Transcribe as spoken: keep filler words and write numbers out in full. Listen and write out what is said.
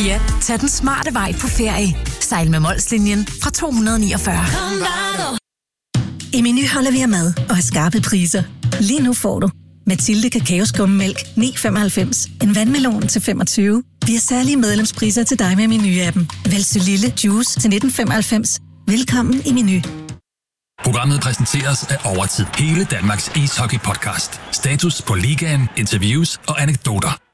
Ja, tag den smarte vej på ferie. Sejl med Molslinjen fra to hundrede niogfyrre. I Meny holder vi af mad og har skarpe priser. Lige nu får du Mathilde Kakaoskummemælk ni komma femoghalvfems, en vandmelon til femogtyve. Vi har særlige medlemspriser til dig med Meny-appen. Vælg så lille juice til nitten femoghalvfems. Velkommen i Meny. Programmet præsenteres af Overtid. Hele Danmarks ishockey-podcast. Status på ligaen, interviews og anekdoter.